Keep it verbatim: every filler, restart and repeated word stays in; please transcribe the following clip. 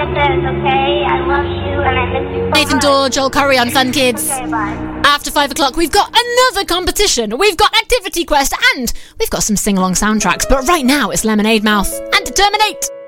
get this, okay? I love you and I miss you so Nathan much. Dorr, Joel Curry on Fun Kids. Okay, bye. After five o'clock, we've got another competition. We've got Activity Quest and we've got some sing-along soundtracks. But right now, it's Lemonade Mouth and Determinate.